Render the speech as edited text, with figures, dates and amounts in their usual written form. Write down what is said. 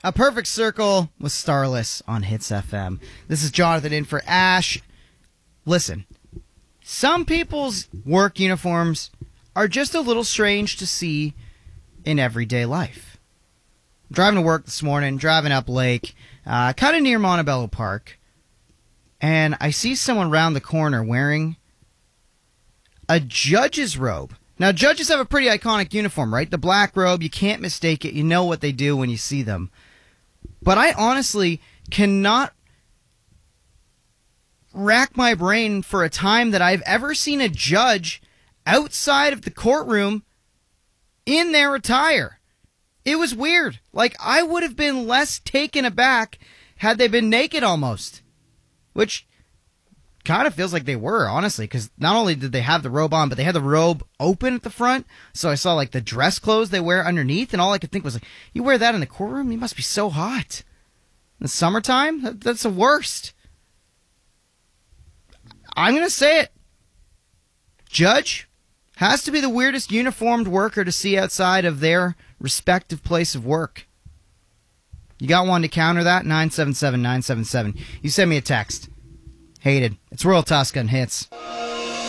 A Perfect Circle with Starless on Hits FM. This is Jonathan in for Ash. Listen, some people's work uniforms are just a little strange to see in everyday life. I'm driving to work this morning, driving up Lake, kind of near Montebello Park, and I see someone round the corner wearing a judge's robe. Now, judges have a pretty iconic uniform, right? The black robe, you can't mistake it. You know what they do when you see them. But I honestly cannot rack my brain for a time that I've ever seen a judge outside of the courtroom in their attire. It was weird. Like, I would have been less taken aback had they been naked almost. Which kind of feels like they were, honestly, because not only did they have the robe on, but they had the robe open at the front. So I saw, like, the dress clothes they wear underneath, and all I could think was, like, you wear that in the courtroom? You must be so hot. In the summertime? That's the worst. I'm going to say it. Judge has to be the weirdest uniformed worker to see outside of their respective place of work. You got one to counter that? 977-977. You send me a text. Hated. It's Royal Tusk on Hits.